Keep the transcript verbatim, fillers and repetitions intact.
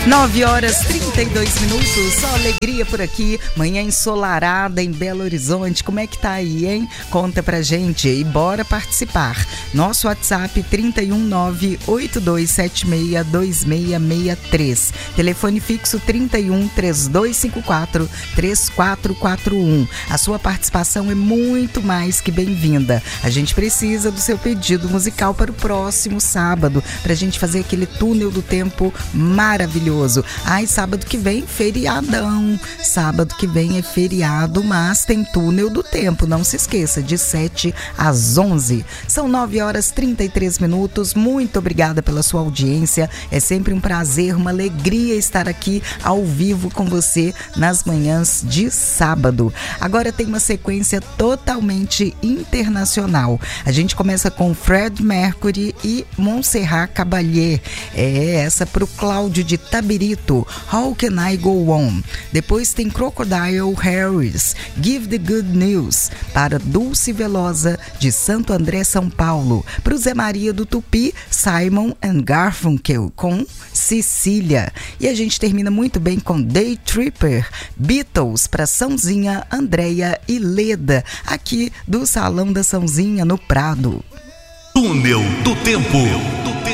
nove horas e trinta e dois minutos, só alegria por aqui, manhã ensolarada em Belo Horizonte. Como é que tá aí, hein? Conta pra gente e bora participar. Nosso WhatsApp trinta e um, nove oito dois sete seis dois seis seis três. Telefone fixo trinta e um, três dois cinco quatro, três quatro quatro um. A sua participação é muito mais que bem-vinda. A gente precisa do seu pedido musical para o próximo sábado, pra gente fazer aquele túnel do tempo maravilhoso. Ai, sábado que vem, feriadão. Sábado que vem é feriado, mas tem túnel do tempo. Não se esqueça, de sete às onze. São nove horas e trinta e três minutos. Muito obrigada pela sua audiência. É sempre um prazer, uma alegria estar aqui ao vivo com você nas manhãs de sábado. Agora tem uma sequência totalmente internacional. A gente começa com Fred Mercury e Montserrat Caballé. É essa pro Cláudio de Tabirito, How Can I Go On? Depois tem Crocodile Harris, Give the Good News, para Dulce Velosa de Santo André, São Paulo. Pro Zé Maria do Tupi, Simon and Garfunkel com Cecília. E a gente termina muito bem com Day Tripper, Beatles, para Sãozinha, Andréia e Leda, aqui do Salão da Sãozinha no Prado. Túnel do Tempo.